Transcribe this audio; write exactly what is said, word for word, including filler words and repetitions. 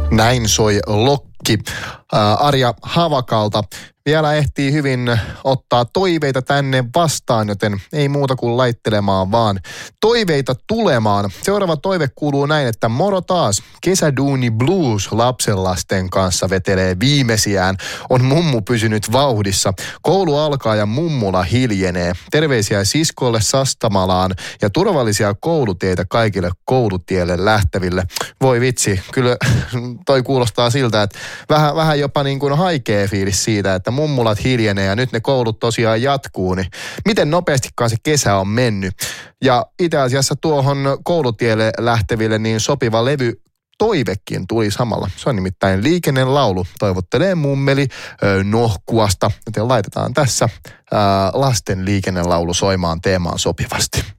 Näin soi Lokki Arja Havakalta. Vielä ehtii hyvin ottaa toiveita tänne vastaan, joten ei muuta kuin laittelemaan vaan toiveita tulemaan. Seuraava toive kuuluu näin, että moro taas. Kesäduuni blues lapsenlasten kanssa vetelee viimeisiään. On mummu pysynyt vauhdissa. Koulu alkaa ja mummula hiljenee. Terveisiä siskolle Sastamalaan ja turvallisia koulutieitä kaikille koulutielle lähteville. Voi vitsi, kyllä toi kuulostaa siltä, että vähän, vähän jopa niin kuin haikea fiilis siitä, että mummulat hiljenee ja nyt ne koulut tosiaan jatkuu, niin miten nopeastikaan se kesä on mennyt. Ja itse asiassa tuohon koulutielle lähteville niin sopiva levy toivekin tuli samalla. Se on nimittäin Liikennelaulu. Toivottelee mummeli ö, Nohkuasta, joten laitetaan tässä ö, lasten liikennelaulu soimaan teemaan sopivasti.